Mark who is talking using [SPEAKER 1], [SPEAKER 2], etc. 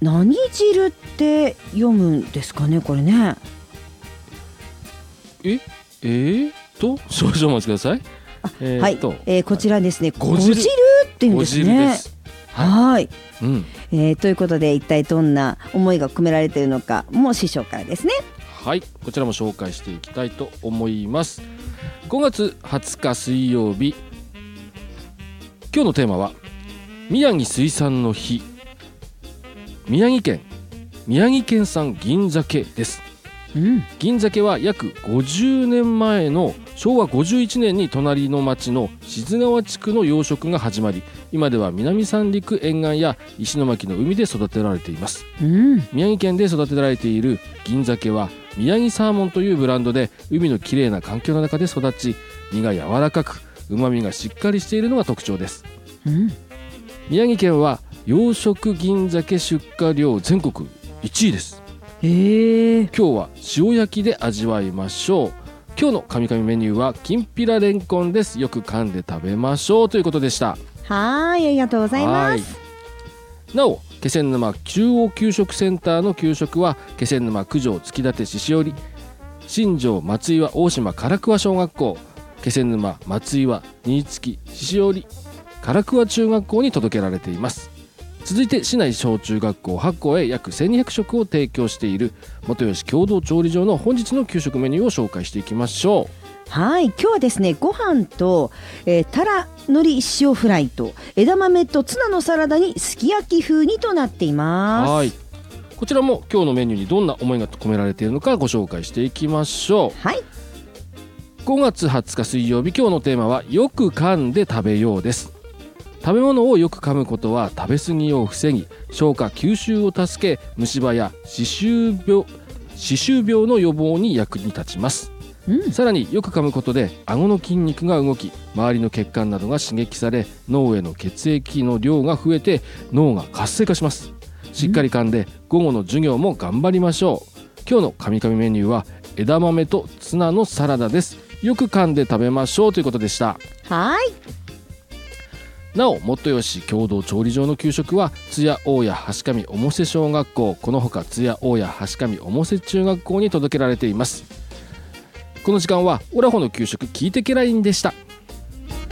[SPEAKER 1] 何汁って読むんですかね、これね。
[SPEAKER 2] 少々お待ちください。
[SPEAKER 1] はい、こちらですね、ご汁っていうんですね。
[SPEAKER 2] ご汁です。
[SPEAKER 1] はい、ということで、一体どんな思いが込められているのかも師匠からですね。
[SPEAKER 2] はい、こちらも紹介していきたいと思います。5月20日水曜日、今日のテーマは宮城水産の日。宮城県産銀鮭です。銀鮭は約50年前の昭和51年に隣の町の静川地区の養殖が始まり、今では南三陸沿岸や石巻の海で育てられています。宮城県で育てられている銀鮭は宮城サーモンというブランドで、海のきれいな環境の中で育ち、身が柔らかく旨味がしっかりしているのが特徴です。宮城県は養殖銀鮭出荷量全国1位です。今日は塩焼きで味わいましょう。今日の神々メニューはきんぴられんこんです。よく噛んで食べましょうということでした。
[SPEAKER 1] はい、ありがとうございます。
[SPEAKER 2] なお、気仙沼中央給食センターの給食は気仙沼九条月立獅子折、新庄松岩大島唐桑小学校、気仙沼松岩新月獅子折唐桑中学校に届けられています。続いて市内小中学校8校へ約1200食を提供している元吉共同調理場の本日の給食メニューを紹介していきましょう。
[SPEAKER 1] はい、今日はですね、ご飯と、たらのり塩フライと枝豆とツナのサラダにすき焼き風にとなっています。
[SPEAKER 2] はい、こちらも今日のメニューにどんな思いが込められているのかご紹介していきましょう。
[SPEAKER 1] はい、
[SPEAKER 2] 5月20日水曜日、今日のテーマはよく噛んで食べようです。食べ物をよく噛むことは食べ過ぎを防ぎ、消化吸収を助け、虫歯や歯周病の予防に役に立ちます。さらによく噛むことで顎の筋肉が動き、周りの血管などが刺激され、脳への血液の量が増えて脳が活性化します。しっかり噛んで午後の授業も頑張りましょう。今日の神々メニューは枝豆とツナのサラダです。よく噛んで食べましょうということでした。
[SPEAKER 1] はい、
[SPEAKER 2] なお、元吉共同調理場の給食は津屋大谷橋上百瀬小学校、このほか津屋大谷橋上百瀬中学校に届けられています。この時間はオラホの給食聞いてけらいんでした。